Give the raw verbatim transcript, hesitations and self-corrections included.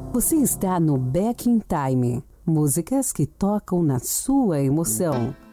Você está no Back in Time. Músicas que tocam na sua emoção.